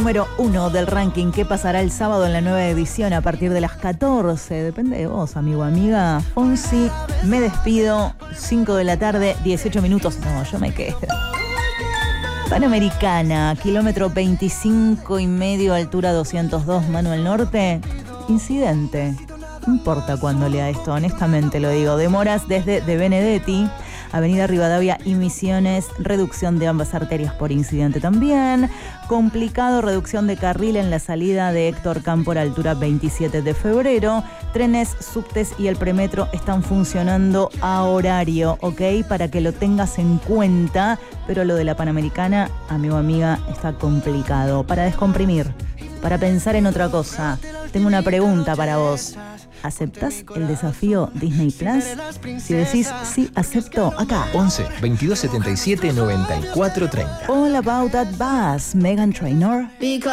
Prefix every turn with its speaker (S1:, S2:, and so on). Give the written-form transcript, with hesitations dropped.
S1: número 1 del ranking que pasará el sábado en la nueva edición a partir de las 14. Depende de vos, amigo, amiga. Fonsi, me despido. 5 de la tarde, 18 minutos. No, yo me quedo. Panamericana, kilómetro 25,5, altura 202, Manuel Norte. Incidente. No importa cuándo lea esto, honestamente lo digo. Demoras desde De Benedetti, Avenida Rivadavia y Misiones, reducción de ambas arterias por incidente también. Complicado, reducción de carril en la salida de Héctor Cámpora, altura 27 de febrero. Trenes, subtes y el premetro están funcionando a horario, ¿ok? Para que lo tengas en cuenta. Pero lo de la Panamericana, amigo, amiga, está complicado. Para descomprimir, para pensar en otra cosa, tengo una pregunta para vos. ¿Aceptás el desafío Disney Plus? Si decís sí, acepto, acá.
S2: 11 22 77 94 30.
S1: All About That Bass, Meghan Trainor.